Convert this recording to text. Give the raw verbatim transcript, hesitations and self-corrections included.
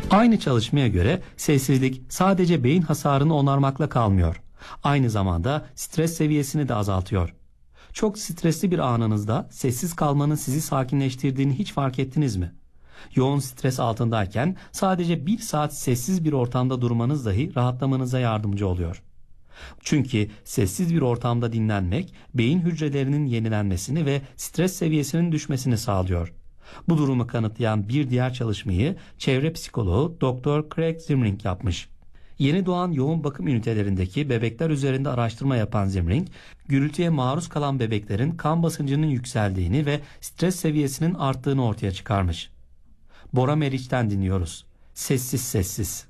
Aynı çalışmaya göre sessizlik sadece beyin hasarını onarmakla kalmıyor. Aynı zamanda stres seviyesini de azaltıyor. Çok stresli bir anınızda sessiz kalmanın sizi sakinleştirdiğini hiç fark ettiniz mi? Yoğun stres altındayken sadece bir saat sessiz bir ortamda durmanız dahi rahatlamanıza yardımcı oluyor. Çünkü sessiz bir ortamda dinlenmek beyin hücrelerinin yenilenmesini ve stres seviyesinin düşmesini sağlıyor. Bu durumu kanıtlayan bir diğer çalışmayı çevre psikoloğu doktor Craig Zimring yapmış. Yeni doğan yoğun bakım ünitelerindeki bebekler üzerinde araştırma yapan Zimring, gürültüye maruz kalan bebeklerin kan basıncının yükseldiğini ve stres seviyesinin arttığını ortaya çıkarmış. Bora Meriç'ten dinliyoruz. Sessiz sessiz.